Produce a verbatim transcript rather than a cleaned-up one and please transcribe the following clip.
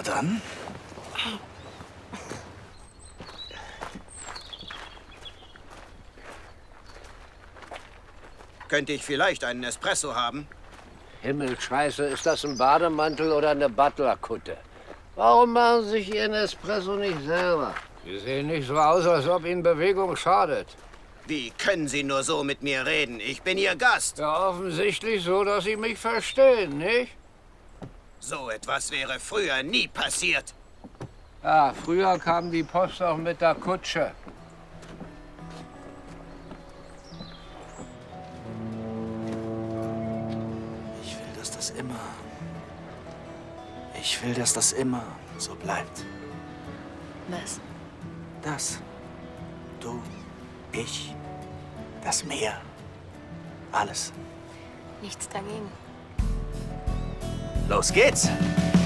dann. Könnte ich vielleicht einen Espresso haben? Himmelscheiße, ist das ein Bademantel oder eine Butlerkutte? Warum machen Sie sich Ihren Espresso nicht selber? Sie sehen nicht so aus, als ob Ihnen Bewegung schadet. Wie können Sie nur so mit mir reden? Ich bin Ihr Gast. Ja, offensichtlich so, dass Sie mich verstehen, nicht? So etwas wäre früher nie passiert. Ja, früher kam die Post auch mit der Kutsche. Ich will, dass das immer... Ich will, dass das immer so bleibt. Was? Das. Du, ich, das Meer. Alles. Nichts dagegen. Los geht's!